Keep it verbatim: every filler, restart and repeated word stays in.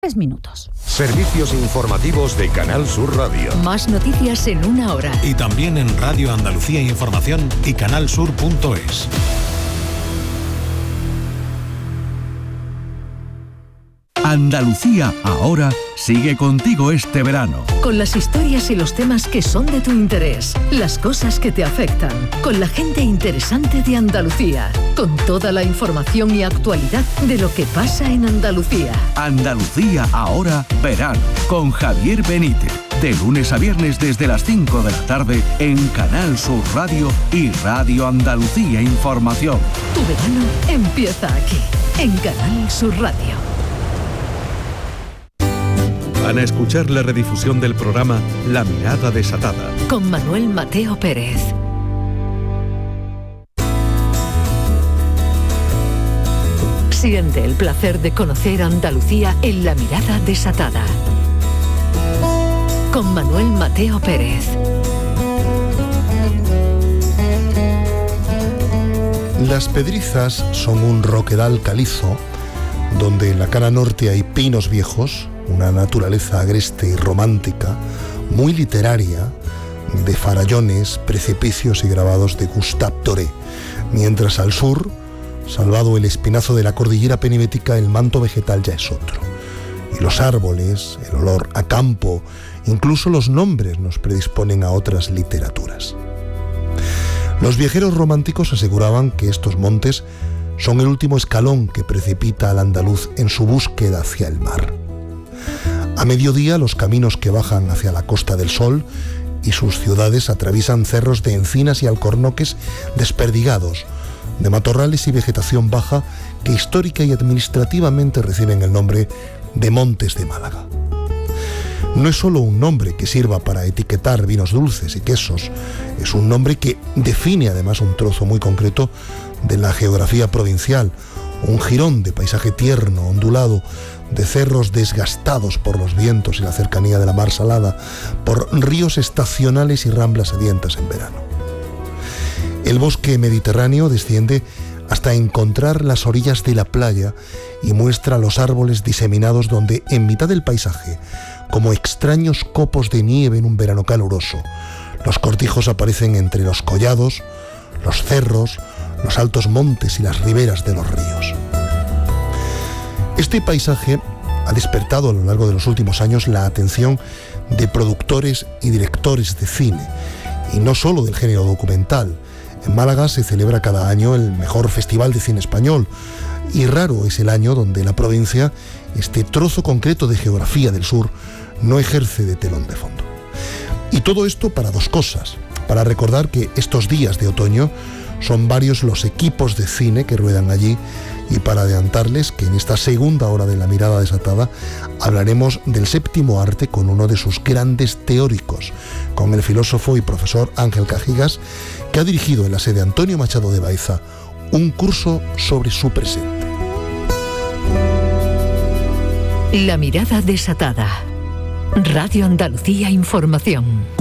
Tres minutos. Servicios informativos de Canal Sur Radio. Más noticias en una hora. Y también en Radio Andalucía Información y canal sur punto es. Andalucía Ahora sigue contigo este verano. Con las historias y los temas que son de tu interés, las cosas que te afectan, con la gente interesante de Andalucía, con toda la información y actualidad de lo que pasa en Andalucía. Andalucía Ahora verano, con Javier Benítez. De lunes a viernes desde las cinco de la tarde en Canal Sur Radio y Radio Andalucía Información. Tu verano empieza aquí, en Canal Sur Radio. Van a escuchar la redifusión del programa La Mirada Desatada. Con Manuel Mateo Pérez. Siente el placer de conocer Andalucía en La Mirada Desatada. Con Manuel Mateo Pérez. Las Pedrizas son un roquedal calizo donde en la cara norte hay pinos viejos, una naturaleza agreste y romántica, muy literaria, de farallones, precipicios y grabados de Gustave Doré, mientras al sur, salvado el espinazo de la cordillera penibética, el manto vegetal ya es otro. Y los árboles, el olor a campo, incluso los nombres nos predisponen a otras literaturas. Los viajeros románticos aseguraban que estos montes son el último escalón que precipita al andaluz en su búsqueda hacia el mar. A mediodía, los caminos que bajan hacia la Costa del Sol y sus ciudades atraviesan cerros de encinas y alcornoques desperdigados, de matorrales y vegetación baja que histórica y administrativamente reciben el nombre de Montes de Málaga. No es solo un nombre que sirva para etiquetar vinos dulces y quesos, es un nombre que define además un trozo muy concreto de la geografía provincial, un jirón de paisaje tierno, ondulado, de cerros desgastados por los vientos y la cercanía de la mar salada, por ríos estacionales y ramblas sedientas en verano. El bosque mediterráneo desciende hasta encontrar las orillas de la playa y muestra los árboles diseminados donde, en mitad del paisaje, como extraños copos de nieve en un verano caluroso, los cortijos aparecen entre los collados, los cerros, los altos montes y las riberas de los ríos. Este paisaje ha despertado a lo largo de los últimos años la atención de productores y directores de cine, y no solo del género documental. En Málaga se celebra cada año el mejor festival de cine español, y raro es el año donde la provincia, este trozo concreto de geografía del sur, no ejerce de telón de fondo. Y todo esto para dos cosas: para recordar que estos días de otoño son varios los equipos de cine que ruedan allí, y para adelantarles que en esta segunda hora de La Mirada Desatada hablaremos del séptimo arte con uno de sus grandes teóricos, con el filósofo y profesor Ángel Cajigas, que ha dirigido en la sede Antonio Machado de Baeza un curso sobre su presente. La Mirada Desatada. Radio Andalucía Información.